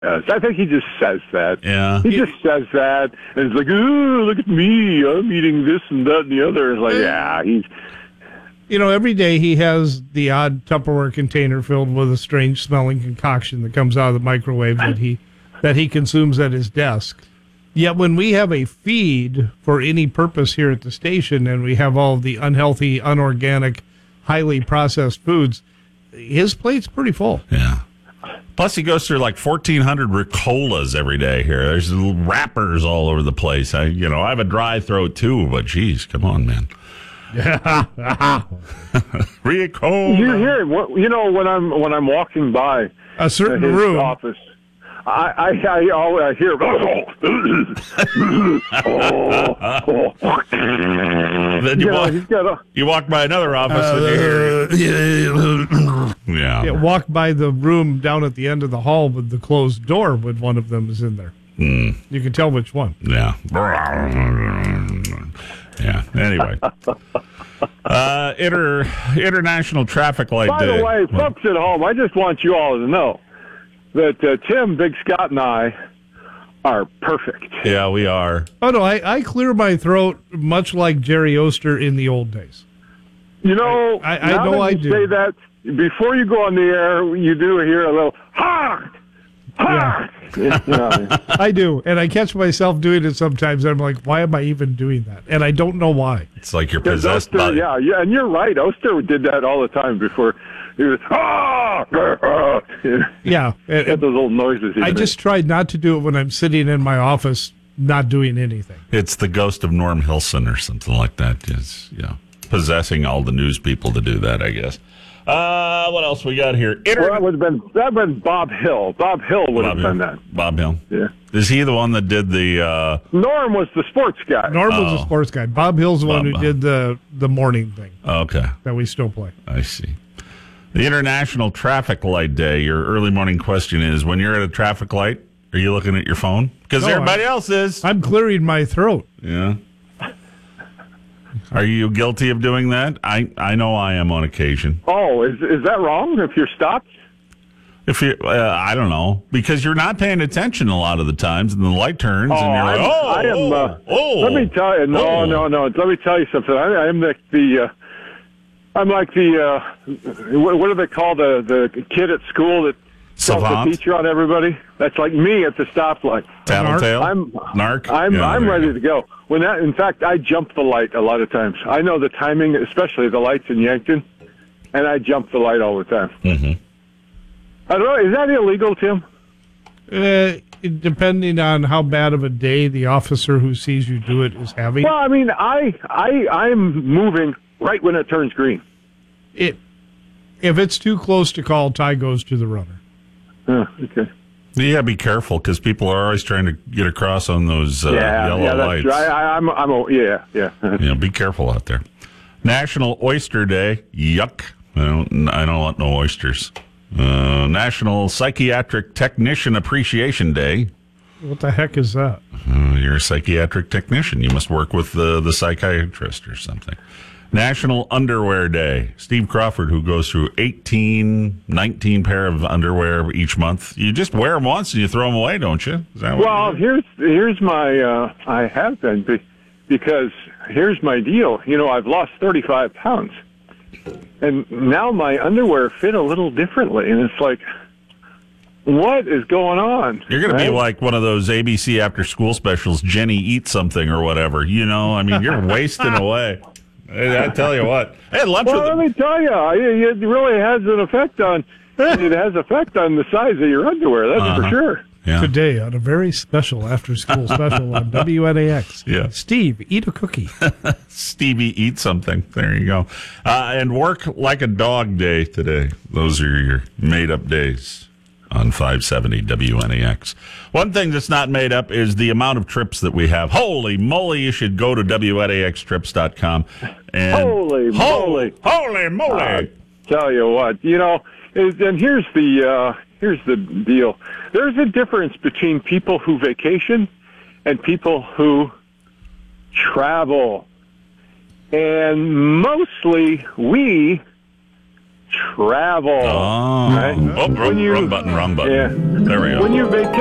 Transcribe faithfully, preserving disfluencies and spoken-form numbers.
does. I think he just says that. Yeah. He just says that, and it's like, oh, look at me. I'm eating this and that and the other. It's like, yeah, he's... You know, every day he has the odd Tupperware container filled with a strange-smelling concoction that comes out of the microwave that he that he consumes at his desk. Yet when we have a feed for any purpose here at the station and we have all of the unhealthy, unorganic, highly processed foods, his plate's pretty full. Yeah. Plus, he goes through like fourteen hundred Ricolas every day here. There's little wrappers all over the place. I, you know, I have a dry throat too, but geez, come on, man. Ricola. You hear him. You know, when I'm when I'm walking by a certain his room office, I I, I always I hear. Then you, you, walk, know, he's got a, you walk by another office uh, and you hear. Yeah. yeah. Walk by the room down at the end of the hall with the closed door when one of them is in there. Mm. You can tell which one. Yeah. Yeah. Anyway. Uh, inter, International Traffic Light By Day. the way, folks at home, I just want you all to know that uh, Tim, Big Scott, and I are perfect. Yeah, we are. Oh, no, I, I clear my throat much like Jerry Oster in the old days. You know, I, I, now I know that I you do. say that, before you go on the air, you do hear a little, ha! Ha! Yeah. You know. I do, and I catch myself doing it sometimes, and I'm like, why am I even doing that? And I don't know why. It's like you're possessed Oster, by... Yeah, yeah, and you're right. Oster did that all the time before. He was, ah! Yeah. And, Had those little noises. I just tried not to do it when I'm sitting in my office not doing anything. It's the ghost of Norm Hilson or something like that. It's, you know, possessing all the news people to do that, I guess. Uh, what else we got here? Inter- well, that would have been that would have been Bob Hill. Bob Hill would Bob have done Hill. that. Bob Hill. Yeah. Is he the one that did the... Uh... Norm was the sports guy. Norm was Oh. a sports guy. Bob Hill's the Bob, one who uh, did the, the morning thing Okay. that we still play. I see. The International Traffic Light Day. Your early morning question is, when you're at a traffic light, are you looking at your phone? Because No, everybody I'm- else is. I'm clearing my throat. Yeah. Are you guilty of doing that? I, I know I am on occasion. Oh, is is that wrong? If you're stopped? If you, uh, I don't know, because you're not paying attention a lot of the times, and the light turns, Oh, and you're I'm, like, oh, I am. oh, Uh, oh, let me tell you. No, oh. no, no. Let me tell you something. I, I'm the the. Uh, I'm like the. Uh, what, what do they call the the kid at school that tells the Savant? teacher on everybody? That's like me at the stoplight. Tattletale? I'm Narc? I'm Yeah, I'm there ready you to go. When that, in fact, I jump the light a lot of times. I know the timing, especially the lights in Yankton, and I jump the light all the time. Mm-hmm. I don't know. Is that illegal, Tim? Uh, depending on how bad of a day the officer who sees you do it is having. Well, I mean, I I I'm moving right when it turns green. It, if it's too close to call, tie goes to the runner. Oh, okay. Yeah, be careful, because people are always trying to get across on those uh, yeah, yellow yeah, that's lights. right. I, I'm, I'm, a, yeah, yeah. Yeah, be careful out there. National Oyster Day. Yuck. I don't, I don't want no oysters. Uh, National Psychiatric Technician Appreciation Day. What the heck is that? Uh, you're a psychiatric technician. You must work with the, the psychiatrist or something. National Underwear Day. Steve Crawford, who goes through eighteen, nineteen pair of underwear each month. You just wear them once and you throw them away, don't you? Is that what Well, you do? here's here's my. Uh, I have been be- because here's my deal. You know, I've lost thirty-five pounds, and now my underwear fit a little differently, and it's like, what is going on? You're going to be right? like one of those A B C after school specials, Jenny Eat Something or whatever. You know, I mean, you're wasting away. I tell you what. I had lunch Well, with let me tell you, it really has an effect on. It has effect on the size of your underwear. That's Uh-huh. for sure. Yeah. Today on a very special after-school special on W N A X. Yeah. Steve, eat a cookie. Stevie Eat Something. There you go. Uh, and Work Like a Dog Day today. Those are your made-up days on five seventy W N A X. One thing that's not made up is the amount of trips that we have. Holy moly, you should go to W N A X trips dot com. And Holy moly. Holy moly. I tell you what, you know, is, and here's the uh, here's the deal. There's a difference between people who vacation and people who travel. And mostly we travel. Oh, Right? oh wrong, When you- wrong button, wrong button. Yeah. There we go. When you vacation.